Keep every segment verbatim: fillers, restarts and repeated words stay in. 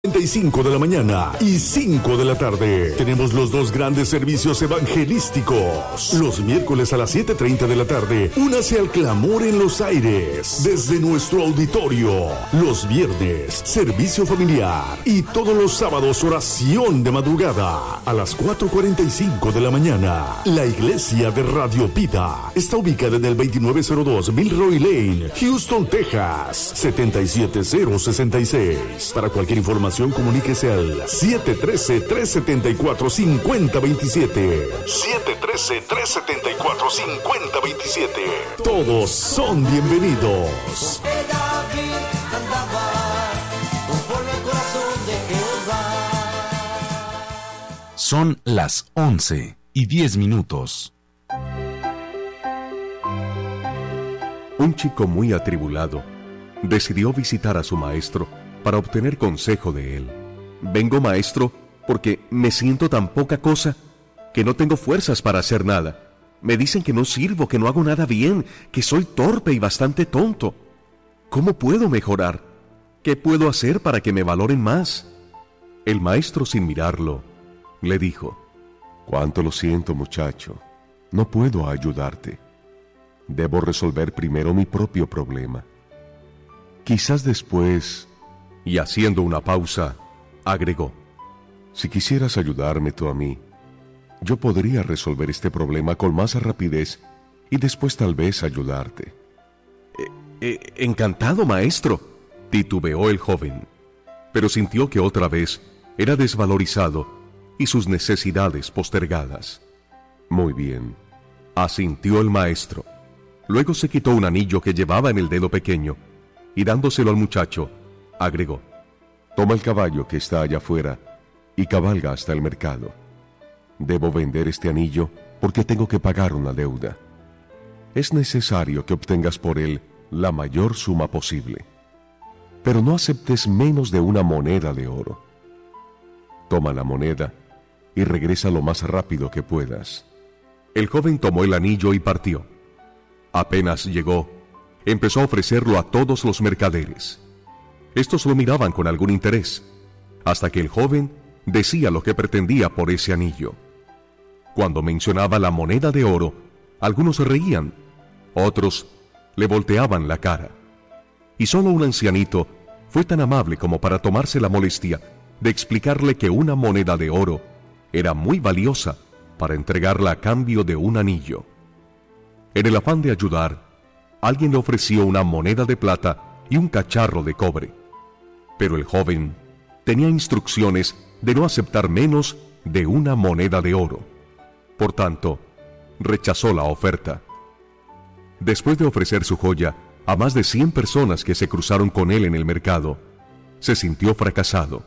treinta y cinco de la mañana y cinco de la tarde. Tenemos los dos grandes servicios evangelísticos. Los miércoles a las siete treinta de la tarde, únase al clamor en los aires desde nuestro auditorio. Los viernes, servicio familiar. Y todos los sábados, oración de madrugada a las cuatro cuarenta y cinco de la mañana. La iglesia de Radio Vida está ubicada en el veintinueve cero dos Milroy Lane, Houston, Texas, setenta y siete cero sesenta y seis. Para cualquier información, comuníquese al siete uno tres, tres siete cuatro, cinco cero dos siete. siete uno tres, tres siete cuatro, cinco cero dos siete. Todos son bienvenidos. Son las once y diez minutos. Un chico muy atribulado decidió visitar a su maestro para obtener consejo de él. Vengo, maestro, porque me siento tan poca cosa que no tengo fuerzas para hacer nada. Me dicen que no sirvo, que no hago nada bien, que soy torpe y bastante tonto. ¿Cómo puedo mejorar? ¿Qué puedo hacer para que me valoren más? El maestro, sin mirarlo, le dijo: «Cuánto lo siento, muchacho. No puedo ayudarte. Debo resolver primero mi propio problema. Quizás después...» Y haciendo una pausa, agregó: «Si quisieras ayudarme tú a mí, yo podría resolver este problema con más rapidez y después tal vez ayudarte». Eh, eh, «Encantado, maestro», titubeó el joven, pero sintió que otra vez era desvalorizado y sus necesidades postergadas. «Muy bien», asintió el maestro. Luego se quitó un anillo que llevaba en el dedo pequeño y dándoselo al muchacho, agregó: «Toma el caballo que está allá afuera y cabalga hasta el mercado. Debo vender este anillo porque tengo que pagar una deuda. Es necesario que obtengas por él la mayor suma posible, pero no aceptes menos de una moneda de oro. Toma la moneda y regresa lo más rápido que puedas». El joven tomó el anillo y partió. Apenas llegó, empezó a ofrecerlo a todos los mercaderes. Estos lo miraban con algún interés, hasta que el joven decía lo que pretendía por ese anillo. Cuando mencionaba la moneda de oro, algunos se reían, otros le volteaban la cara. Y solo un ancianito fue tan amable como para tomarse la molestia de explicarle que una moneda de oro era muy valiosa para entregarla a cambio de un anillo. En el afán de ayudar, alguien le ofreció una moneda de plata y un cacharro de cobre. Pero el joven tenía instrucciones de no aceptar menos de una moneda de oro. Por tanto, rechazó la oferta. Después de ofrecer su joya a más de cien personas que se cruzaron con él en el mercado, se sintió fracasado.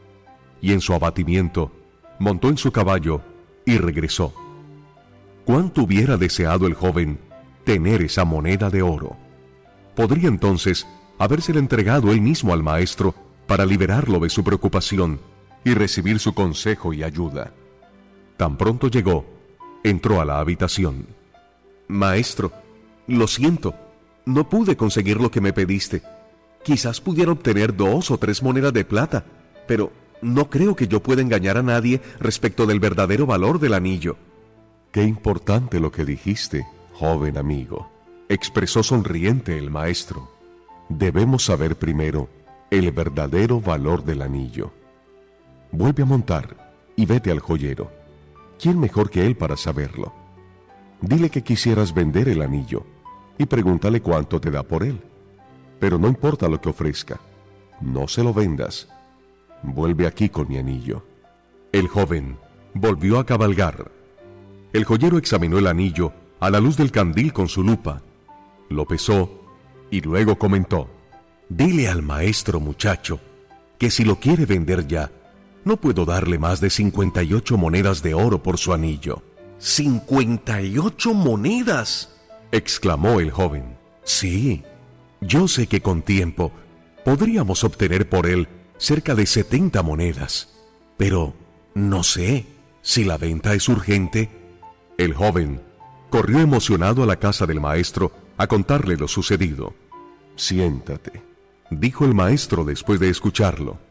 Y en su abatimiento, montó en su caballo y regresó. ¿Cuánto hubiera deseado el joven tener esa moneda de oro? Podría entonces habérsela entregado él mismo al maestro para liberarlo de su preocupación y recibir su consejo y ayuda. Tan pronto llegó, entró a la habitación. «Maestro, lo siento, no pude conseguir lo que me pediste. Quizás pudiera obtener dos o tres monedas de plata, pero no creo que yo pueda engañar a nadie respecto del verdadero valor del anillo». «Qué importante lo que dijiste, joven amigo», expresó sonriente el maestro. «Debemos saber primero el verdadero valor del anillo. Vuelve a montar y vete al joyero. ¿Quién mejor que él para saberlo? Dile que quisieras vender el anillo y pregúntale cuánto te da por él. Pero no importa lo que ofrezca, no se lo vendas. Vuelve aquí con mi anillo». El joven volvió a cabalgar. El joyero examinó el anillo a la luz del candil con su lupa, lo pesó y luego comentó: «Dile al maestro, muchacho, que si lo quiere vender ya, no puedo darle más de cincuenta y ocho monedas de oro por su anillo». «¿cincuenta y ocho monedas?» exclamó el joven. «Sí, yo sé que con tiempo podríamos obtener por él cerca de setenta monedas, pero no sé si la venta es urgente». El joven corrió emocionado a la casa del maestro a contarle lo sucedido. «Siéntate», dijo el maestro después de escucharlo.